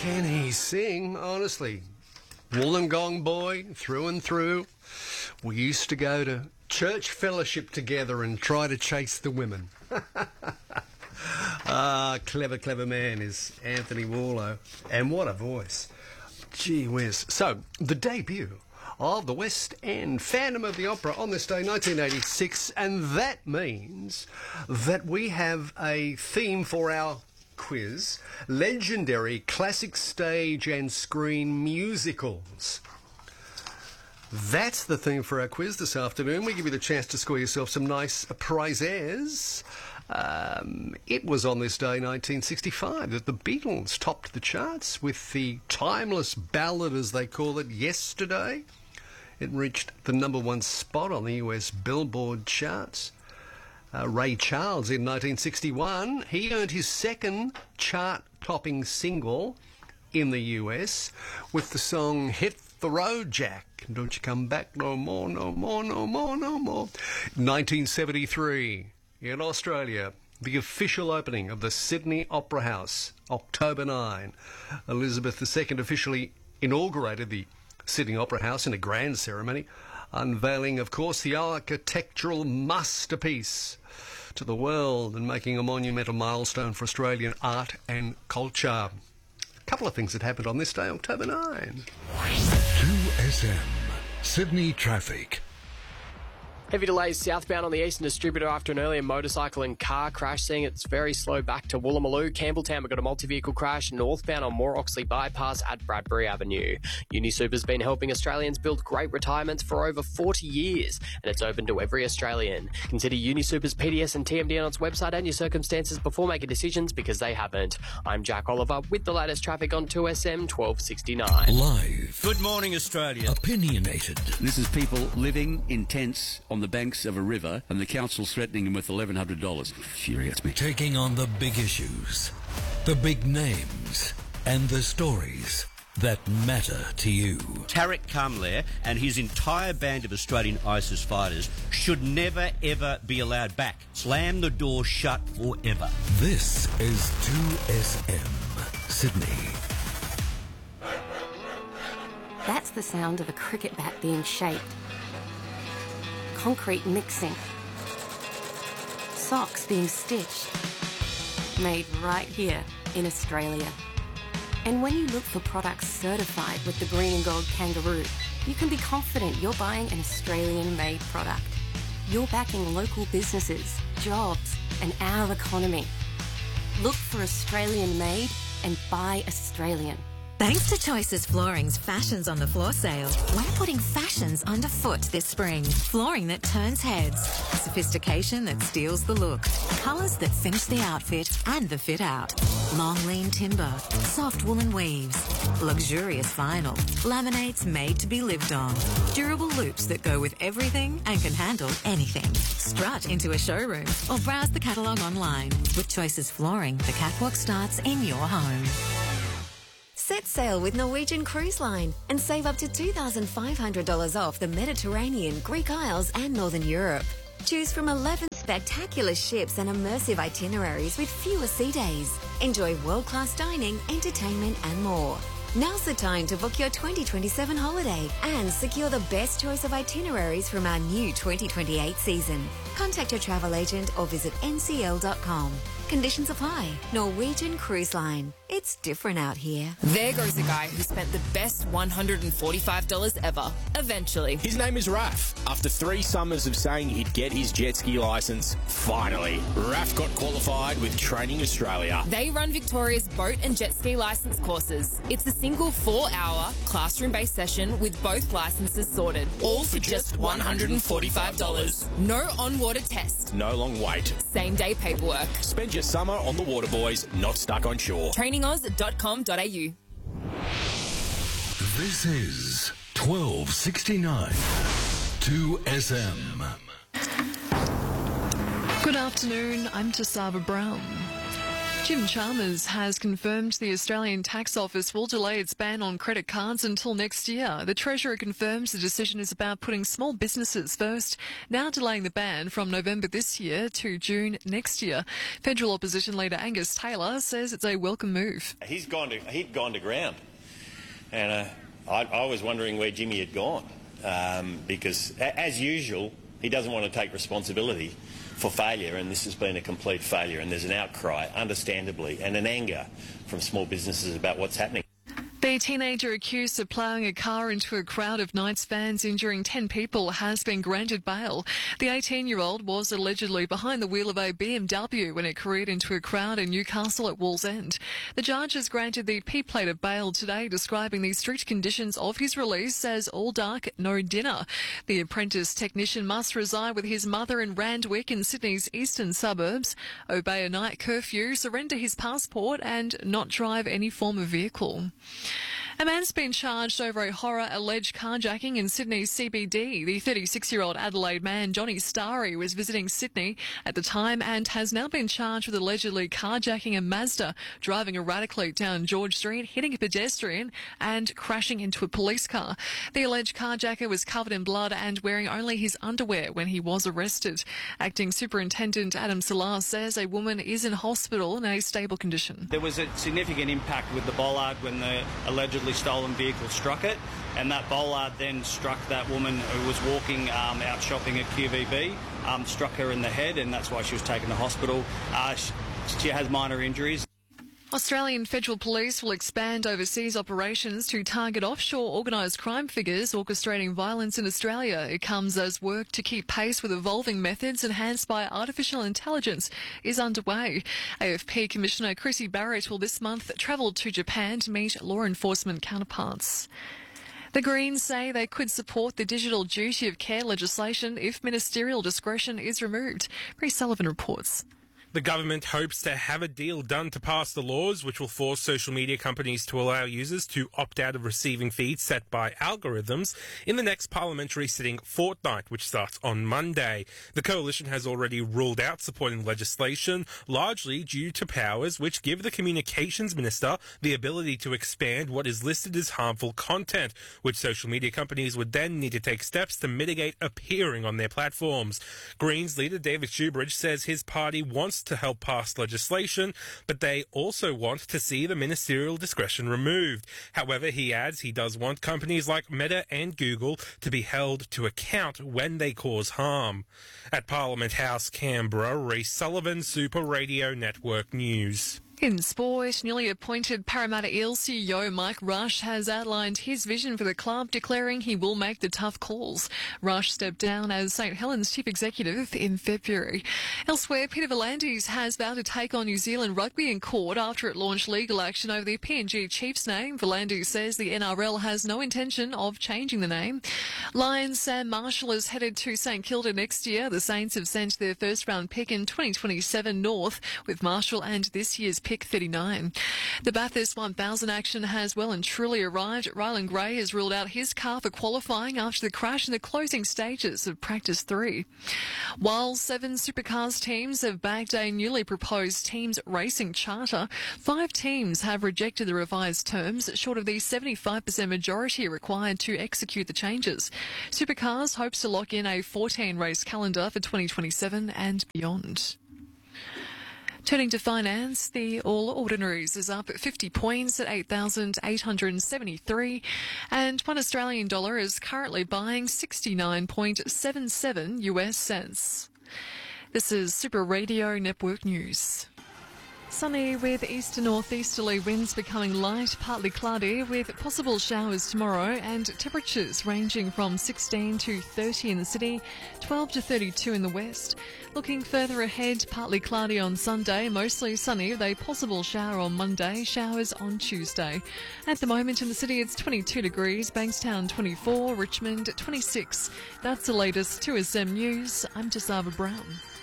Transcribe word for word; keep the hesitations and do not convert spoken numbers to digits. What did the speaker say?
can he sing, honestly. Wollongong boy, through and through. We used to go to church fellowship together and try to chase the women. Ah, clever, clever man is Anthony Warlow. And what a voice. Gee whiz. So, the debut of the West End Phantom of the Opera on this day, nineteen eighty-six, and that means that we have a theme for our quiz: legendary classic stage and screen musicals. That's the theme for our quiz this afternoon. We give you the chance to score yourself some nice prizes. Um, it was on this day, nineteen sixty-five, that the Beatles topped the charts with the timeless ballad, as they call it, Yesterday. It reached the number one spot on the U S Billboard charts. Uh, Ray Charles in nineteen sixty-one, he earned his second chart-topping single in the U S with the song Hit the Road, Jack. Don't you come back no more, no more, no more, no more. nineteen seventy-three, in Australia, the official opening of the Sydney Opera House, October ninth. Elizabeth the Second officially inaugurated the Sydney Opera House in a grand ceremony, unveiling, of course, the architectural masterpiece to the world and making a monumental milestone for Australian art and culture. A couple of things that happened on this day, October ninth. two S M, Sydney traffic. Heavy delays southbound on the Eastern Distributor after an earlier motorcycle and car crash, seeing it's very slow back to Woolloomooloo. Campbelltown, we've got a multi-vehicle crash northbound on Moore Oxley Bypass at Bradbury Avenue. UniSuper's been helping Australians build great retirements for over forty years, and it's open to every Australian. Consider UniSuper's P D S and T M D on its website and your circumstances before making decisions, because they haven't. I'm Jack Oliver with the latest traffic on two S M twelve sixty-nine. Live. Good morning, Australia. Opinionated. This is people living in tents on the banks of a river, and the council's threatening them with eleven hundred dollars. Infuriates me. Taking on the big issues, the big names, and the stories that matter to you. Tariq Kamler and his entire band of Australian ISIS fighters should never, ever be allowed back. Slam the door shut forever. This is two S M, Sydney. That's the sound of a cricket bat being shaped. Concrete mixing. Socks being stitched. Made right here in Australia. And when you look for products certified with the green and gold kangaroo, you can be confident you're buying an Australian-made product. You're backing local businesses, jobs, and our economy. Look for Australian-made and buy Australian. Thanks to Choices Flooring's Fashions on the Floor sale, we're putting fashions underfoot this spring. Flooring that turns heads, sophistication that steals the look, colours that finish the outfit and the fit out. Long lean timber, soft woolen weaves, luxurious vinyl, laminates made to be lived on, durable loops that go with everything and can handle anything. Strut into a showroom or browse the catalogue online. With Choices Flooring, the catwalk starts in your home. Set sail with Norwegian Cruise Line and save up to two thousand five hundred dollars off the Mediterranean, Greek Isles and Northern Europe. Choose from eleven spectacular ships and immersive itineraries with fewer sea days. Enjoy world-class dining, entertainment and more. Now's the time to book your twenty twenty-seven holiday and secure the best choice of itineraries from our new twenty twenty-eight season. Contact your travel agent or visit N C L dot com. Conditions apply. Norwegian Cruise Line. It's different out here. There goes a guy who spent the best one hundred forty-five dollars ever, eventually. His name is Raf. After three summers of saying he'd get his jet ski licence, finally, Raf got qualified with Training Australia. They run Victoria's boat and jet ski licence courses. It's a single four-hour classroom-based session with both licences sorted. All for just one hundred forty-five dollars. No on-water test. No long wait. Same-day paperwork. Spend your summer on the water, boys, not stuck on shore. training oz dot com dot a u. This is twelve sixty-nine, two S M. Good afternoon, I'm Tasava Brown. Jim Chalmers has confirmed the Australian Tax Office will delay its ban on credit cards until next year. The Treasurer confirms the decision is about putting small businesses first, now delaying the ban from November this year to June next year. Federal Opposition Leader Angus Taylor says it's a welcome move. He's gone to, he'd gone to ground, and uh, I, I was wondering where Jimmy had gone, um, because, a, as usual, he doesn't want to take responsibility for failure, and this has been a complete failure, and there's an outcry, understandably, and an anger from small businesses about what's happening. The teenager accused of ploughing a car into a crowd of Knights fans injuring ten people has been granted bail. The eighteen-year-old was allegedly behind the wheel of a B M W when it careered into a crowd in Newcastle at Wallsend. The judge has granted the P-plate of bail today, describing the strict conditions of his release as all dark, no dinner. The apprentice technician must reside with his mother in Randwick in Sydney's eastern suburbs, obey a night curfew, surrender his passport and not drive any form of vehicle. A man's been charged over a horror alleged carjacking in Sydney's C B D. The thirty-six-year-old Adelaide man, Johnny Starry, was visiting Sydney at the time and has now been charged with allegedly carjacking a Mazda, driving erratically down George Street, hitting a pedestrian and crashing into a police car. The alleged carjacker was covered in blood and wearing only his underwear when he was arrested. Acting Superintendent Adam Salar says a woman is in hospital in a stable condition. There was a significant impact with the bollard when the allegedly stolen vehicle struck it, and that bollard then struck that woman who was walking um, out shopping at Q V B, um, struck her in the head, and that's why she was taken to hospital. Uh, she, she has minor injuries. Australian Federal Police will expand overseas operations to target offshore organised crime figures orchestrating violence in Australia. It comes as work to keep pace with evolving methods enhanced by artificial intelligence is underway. A F P Commissioner Chrissy Barrett will this month travel to Japan to meet law enforcement counterparts. The Greens say they could support the digital duty of care legislation if ministerial discretion is removed. Bree Sullivan reports. The government hopes to have a deal done to pass the laws which will force social media companies to allow users to opt out of receiving feeds set by algorithms in the next parliamentary sitting fortnight, which starts on Monday. The coalition has already ruled out supporting legislation, largely due to powers which give the Communications Minister the ability to expand what is listed as harmful content, which social media companies would then need to take steps to mitigate appearing on their platforms. Greens leader David Shoebridge says his party wants to help pass legislation, but they also want to see the ministerial discretion removed. However, he adds he does want companies like Meta and Google to be held to account when they cause harm. At Parliament House, Canberra, Reece Sullivan, Super Radio Network News. In sport, newly appointed Parramatta Eels C E O Mike Rush has outlined his vision for the club, declaring he will make the tough calls. Rush stepped down as St Helens chief executive in February. Elsewhere, Peter V'landys has vowed to take on New Zealand rugby in court after it launched legal action over the P N G Chiefs name. V'landys says the N R L has no intention of changing the name. Lions Sam Marshall is headed to St Kilda next year. The Saints have sent their first round pick in twenty twenty-seven north, with Marshall and this year's pick thirty-nine. The Bathurst one thousand action has well and truly arrived. Rylan Gray has ruled out his car for qualifying after the crash in the closing stages of practice three. While seven supercars teams have backed a newly proposed teams racing charter, five teams have rejected the revised terms, short of the seventy-five percent majority required to execute the changes. Supercars hopes to lock in a fourteen race calendar for twenty twenty-seven and beyond. Turning to finance, the All Ordinaries is up fifty points at eight thousand eight hundred seventy-three, and one Australian dollar is currently buying sixty-nine point seven seven U S cents. This is Super Radio Network News. Sunny with east to northeasterly winds becoming light, partly cloudy with possible showers tomorrow, and temperatures ranging from sixteen to thirty in the city, twelve to thirty-two in the west. Looking further ahead, partly cloudy on Sunday, mostly sunny with a possible shower on Monday, showers on Tuesday. At the moment in the city it's twenty-two degrees, Bankstown twenty-four, Richmond twenty-six. That's the latest to S M News. I'm Jasava Brown.